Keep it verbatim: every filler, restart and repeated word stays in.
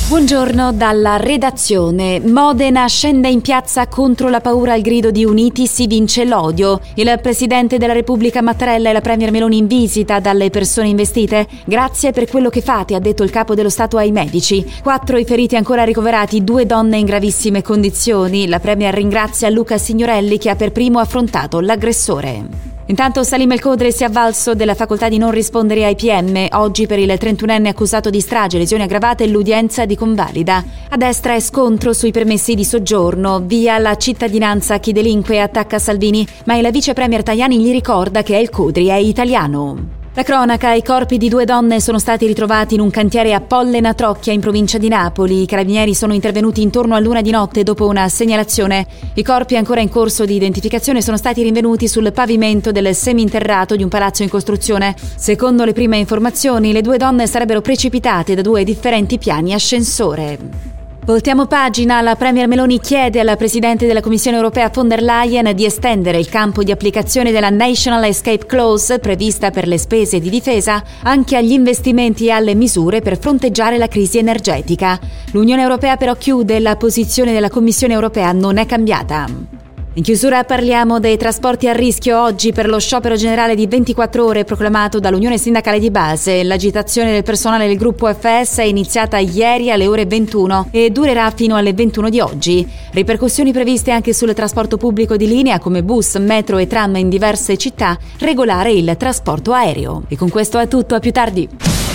Buongiorno dalla redazione. Modena scende in piazza contro la paura al grido di Uniti si vince l'odio. Il Presidente della Repubblica Mattarella e la Premier Meloni in visita dalle persone investite. Grazie per quello che fate, ha detto il capo dello Stato ai medici. Quattro i feriti ancora ricoverati, due donne in gravissime condizioni. La Premier ringrazia Luca Signorelli che ha per primo affrontato l'aggressore. Intanto Salim El Khodri si è avvalso della facoltà di non rispondere ai P M. Oggi per il trentunenne accusato di strage, lesioni aggravate e l'udienza di convalida. A destra è scontro sui permessi di soggiorno. Via la cittadinanza a chi delinque e attacca Salvini, ma il vice premier Tajani gli ricorda che El Khodri è italiano. La cronaca, i corpi di due donne sono stati ritrovati in un cantiere a Pollena Trocchia in provincia di Napoli. I carabinieri sono intervenuti intorno all'una di notte dopo una segnalazione. I corpi ancora in corso di identificazione sono stati rinvenuti sul pavimento del seminterrato di un palazzo in costruzione. Secondo le prime informazioni, le due donne sarebbero precipitate da due differenti piani ascensore. Voltiamo pagina, la Premier Meloni chiede alla Presidente della Commissione Europea von der Leyen di estendere il campo di applicazione della National Escape Clause prevista per le spese di difesa anche agli investimenti e alle misure per fronteggiare la crisi energetica. L'Unione Europea però chiude, la posizione della Commissione Europea non è cambiata. In chiusura parliamo dei trasporti a rischio oggi per lo sciopero generale di ventiquattro ore proclamato dall'Unione Sindacale di Base. L'agitazione del personale del gruppo F S è iniziata ieri alle ore ventuno e durerà fino alle ventuno di oggi. Ripercussioni previste anche sul trasporto pubblico di linea come bus, metro e tram in diverse città, regolare il trasporto aereo. E con questo è tutto, a più tardi.